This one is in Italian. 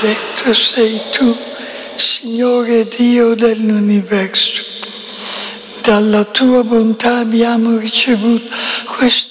detto: sei tu, Signore Dio dell'universo. Dalla tua bontà abbiamo ricevuto questo